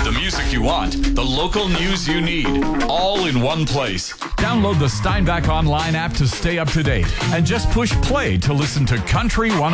The music you want, the local news you need, all in one place. Download the Steinbach Online app to stay up to date and just push play to listen to Country 101.